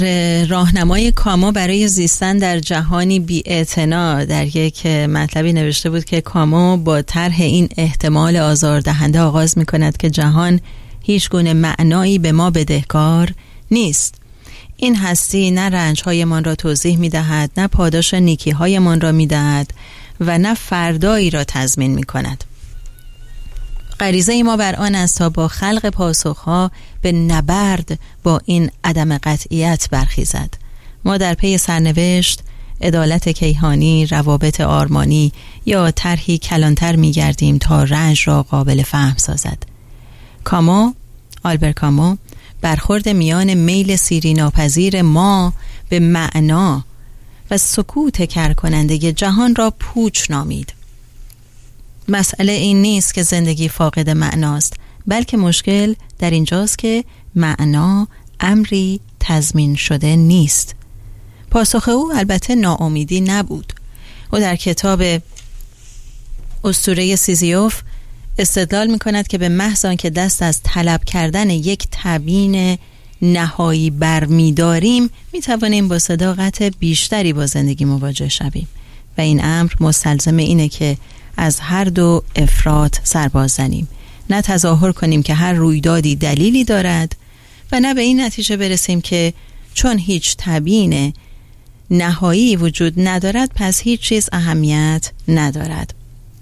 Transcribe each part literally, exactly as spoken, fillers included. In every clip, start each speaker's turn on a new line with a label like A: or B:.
A: راهنمای کامو برای زیستن در جهانی بی‌اعتنا در یک مطلبی نوشته بود که کامو با طرح این احتمال آزاردهنده آغاز می کند که جهان هیچ گونه معنایی به ما بدهکار نیست. این هستی نه رنج‌هایمان را توضیح می دهد، نه پاداش نیکی‌هایمان را می دهد و نه فردایی را تضمین می کند. غریزه ما بر آن است تا با خلق پاسخها به نبرد با این عدم قطعیت برخیزد. ما در پی سرنوشت، عدالت کیهانی، روابط آرمانی یا طرحی کلانتر می گردیم تا رنج را قابل فهم سازد. کامو، آلبر کامو، برخورد میان میل سیری ناپذیر ما به معنا و سکوت کرکننده جهان را پوچ نامید. مسئله این نیست که زندگی فاقد معناست، بلکه مشکل در اینجاست که معنا امری تضمین شده نیست. پاسخ او البته ناامیدی نبود. او در کتاب اسطوره سیزیوف استدلال می کند که به محض آنکه دست از طلب کردن یک تبیین نهایی برمی داریم می توانیم با صداقت بیشتری با زندگی مواجه شویم و این امر مستلزم اینه که از هر دو افراط سرباز زنیم، نه تظاهر کنیم که هر رویدادی دلیلی دارد و نه به این نتیجه برسیم که چون هیچ تبیین نهایی وجود ندارد پس هیچ چیز اهمیت ندارد.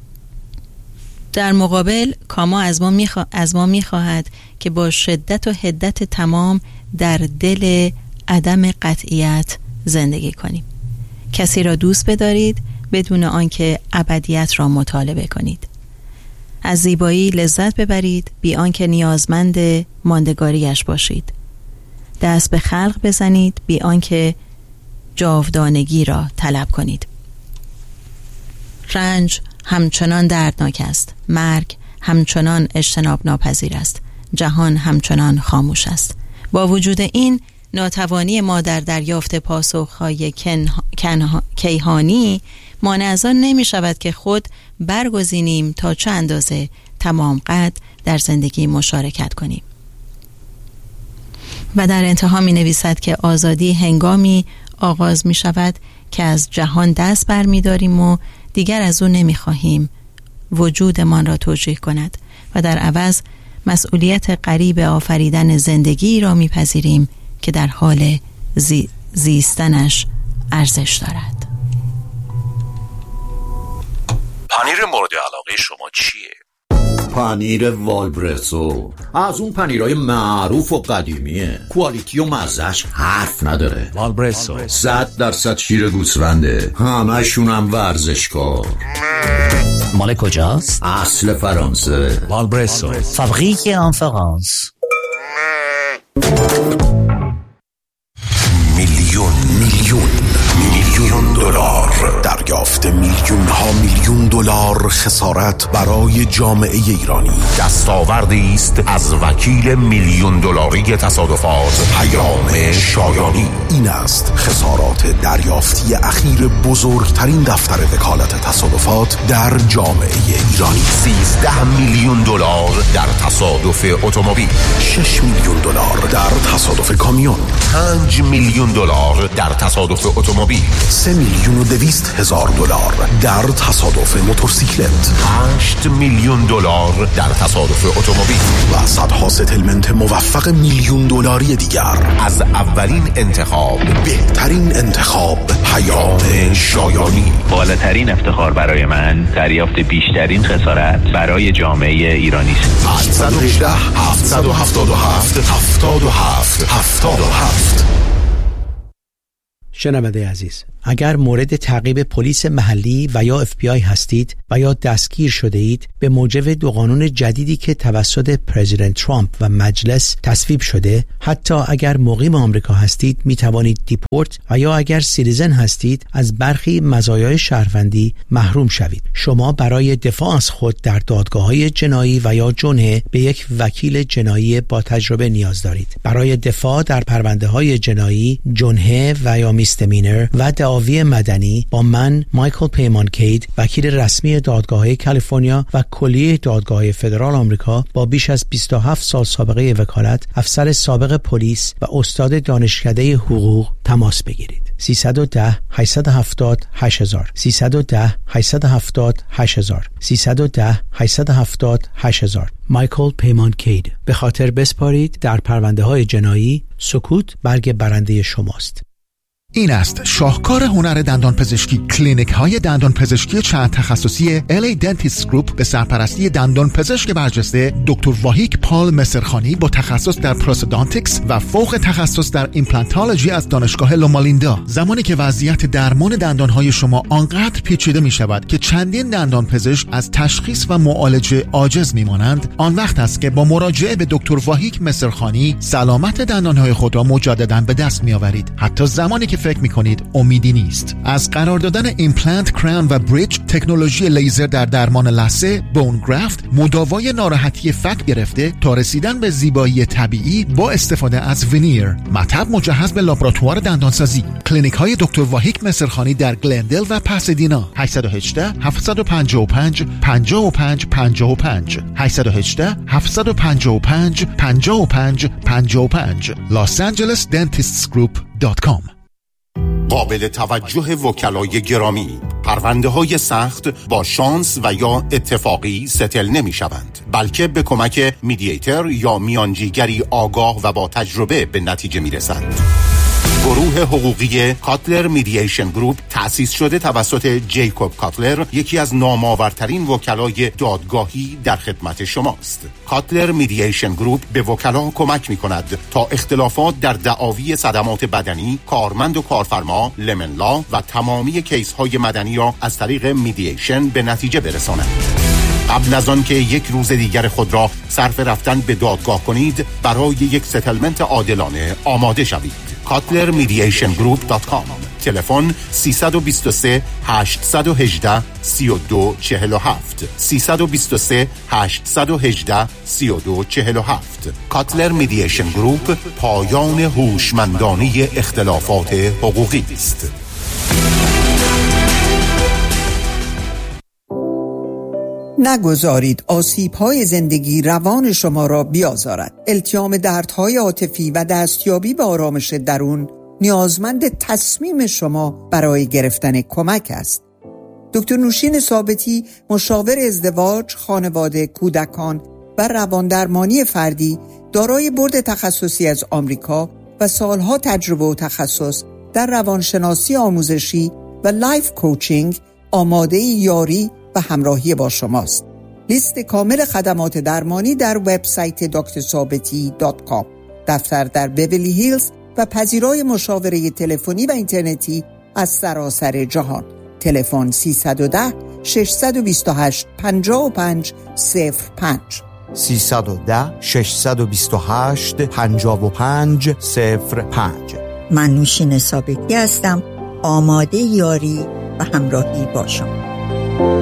A: در مقابل کامو از ما میخوا... از ما میخواهد که با شدت و حدت تمام در دل عدم قطعیت زندگی کنیم. کسی را دوست بدارید بدون آنکه ابدیت را مطالبه کنید. از زیبایی لذت ببرید بی آنکه نیازمند ماندگاریش باشید. دست به خلق بزنید بی آنکه جاودانگی را طلب کنید. رنج همچنان دردناک است، مرگ همچنان اجتناب ناپذیر است، جهان همچنان خاموش است. با وجود این ناتوانی ما در دریافت پاسخهای کن... کن... کیهانی مانع از آن نمی شود که خود برگزینیم تا چه اندازه تمام قد در زندگی مشارکت کنیم. و در انتها می نویسد که آزادی هنگامی آغاز می شود که از جهان دست بر می داریم و دیگر از او نمی خواهیم وجودمان را توجیه کند و در عوض مسئولیت قریب آفریدن زندگی را می پذیریم که در حال زی... زیستنش ارزش دارد.
B: پنیر مورد علاقه شما چیه؟
C: پنیر والبرسو از اون پنیرهای معروف و قدیمیه، کوالیتی و مزهش حرف نداره.
B: والبرسو
C: صد درصد شیر گوسفنده، همشون هم ورزشکار.
D: مال کجاست؟
C: اصل فرانسه.
B: والبرسو
D: فابریک ان فرانس.
E: میلیون میلیون میلیون دلار دریافت، میلیون ها میلیون دلار خسارت برای جامعه ایرانی.
B: دستاوردی است از وکیل میلیون دلاری تصادفات
E: پیام شایانی. این است خسارات دریافتی اخیر بزرگترین دفتر وکالت تصادفات در جامعه ایرانی.
B: سیزده میلیون دلار در تصادف اتومبیل،
E: شش میلیون دلار در تصادف کامیون،
B: پنج میلیون دلار در تصادف اتومبیل،
E: سه میلیون و دویست هزار دلار در تصادف موتورسیکلت،
B: هشت میلیون دلار در تصادف اتومبیل
E: و صدها ستلمنت موفق میلیون دلاری دیگر.
B: از اولین انتخاب،
E: بهترین انتخاب، پیام شایانی.
F: بالاترین افتخار برای من دریافت بیشترین خسارت برای جامعه ایرانی است.
E: هشت یک هشت هفت هفت هفت هفت هفت هفت هفت.
G: شنونده عزیز، اگر مورد تعقیب پلیس محلی و یا اف بی آی هستید و یا دستگیر شده اید، به موجب دو قانون جدیدی که توسط پرزیدنت ترامپ و مجلس تصویب شده، حتی اگر مقیم آمریکا هستید می توانید دیپورت و یا اگر سیتیزن هستید از برخی مزایای شهروندی محروم شوید. شما برای دفاع از خود در دادگاه‌های جنایی و یا جنحه به یک وکیل جنایی با تجربه نیاز دارید. برای دفاع در پرونده‌های جنایی، جنحه و یا میستمینر و دعاوی مدنی با من مایکل پیمانکید، وکیل رسمی دادگاه کالیفرنیا و کلیه دادگاه فدرال آمریکا با بیش از بیست و هفت سال سابقه وکالت، افسر سابق پلیس و استاد دانشکده حقوق تماس بگیرید. سیصد و ده هشتصد و هفتاد هشت هزار سیصد و ده هشتصد و هفتاد هشت هزار سیصد و ده هشتصد و هفتاد هشت هزار. مایکل پیمانکید. به خاطر بسپارید در پرونده های جنایی سکوت برگ برنده شماست.
E: این است شاهکار هنر دندان پزشکی. کلینیک های دندان پزشکی چند تخصصی ال ای Dentist Group به سرپرستی دندان پزشک برجسته دکتر واهیک پال مصرخانی با تخصص در پروستودانتیکس و فوق تخصص در ایمپلانتولوژی از دانشگاه لومالیندا. زمانی که وضعیت درمان دندان های شما آنقدر پیچیده می شود که چندین دندان پزشک از تشخیص و معالجه عاجز می مانند، آن وقت است که با مراجعه به دکتر واهیک مصرخانی سلامت دندان های خود را مجددا به دست می آورید، حتی زمانی که فکر میکنید امیدی نیست. از قرار دادن ایمپلنت، کراون و بریج، تکنولوژی لیزر در درمان لثه، بون گرافت، مداوای ناراحتی فک گرفته تا رسیدن به زیبایی طبیعی با استفاده از وینیر، مطب مجهز به لابراتوار دندانسازی. کلینیک های دکتر واهیک مصرخانی در گلندل و پاسادینا. هشت یک هشت هفت پنج پنج پنج پنج پنج پنج هشت یک هشت هفت پنج پنج پنج پنج پنج پنج لاس آنجلس دنتیستس گروپ دات کام.
B: قابل توجه وکلای گرامی، پرونده های سخت با شانس و یا اتفاقی ستل نمی شوند، بلکه به کمک میدییتر یا میانجیگری آگاه و با تجربه به نتیجه می رسند. گروه حقوقی کاتلر میدییشن گروپ تأسیس شده توسط جیکوب کاتلر، یکی از نامآورترین وکلای دادگاهی در خدمت شماست. کاتلر میدییشن گروپ به وکلا کمک می کند تا اختلافات در دعاوی صدمات بدنی، کارمند و کارفرما، لمن لا و تمامی کیس های مدنی را از طریق میدییشن به نتیجه برساند. قبل از آن که یک روز دیگر خود را صرف رفتن به دادگاه کنید، برای یک ستلمنت عادلانه آماده شوید. کاتلر میدییشن گروپ دات کام. تلفن سیصد و بیست و سه هشتصد و هجده سی و دو چهل و هفت سیصد و بیست و سه هشتصد و هجده سی و دو چهل و هفت. کاتلر میدییشن گروپ، پایان هوشمندانه اختلافات حقوقی است.
H: نگذارید آسیب‌های زندگی روان شما را بیازارد. التیام دردهای عاطفی و دستیابی به آرامش درون نیازمند تصمیم شما برای گرفتن کمک است. دکتر نوشین ثابتی، مشاور ازدواج، خانواده، کودکان و رواندرمانی فردی، دارای بورد تخصصی از آمریکا و سالها تجربه و تخصص در روانشناسی آموزشی و لایف کوچینگ، آماده یاری و همراهی با شماست. لیست کامل خدمات درمانی در وبسایت دکتر ثابتی دات کام. دفتر در بیولی هیلز و پذیرای مشاوره تلفنی و اینترنتی از سراسر جهان. تلفن سیصد و ده ششصد و بیست و هشت پنجاه و پنج صفر پنج
I: سیصد و ده ششصد و بیست و هشت پنجاه و پنج صفر پنج.
J: من نوشین ثابتی هستم، آماده یاری و همراهی با شما.